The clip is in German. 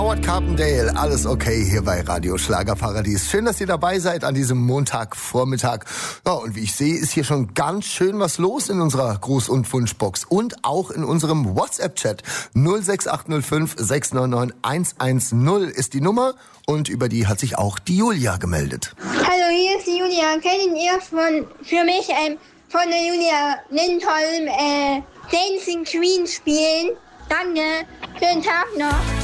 Howard Carpendale, alles okay hier bei Radio Schlagerparadies. Schön, dass ihr dabei seid an diesem Montagvormittag. Ja, und wie ich sehe, ist hier schon ganz schön was los in unserer Gruß- und Wunschbox und auch in unserem WhatsApp-Chat. 06805 699 110 ist die Nummer und über die hat sich auch die Julia gemeldet. Hallo, hier ist die Julia. Kennt ihr für mich von der Julia Lindholm Dancing Queen spielen? Danke, schönen Tag noch.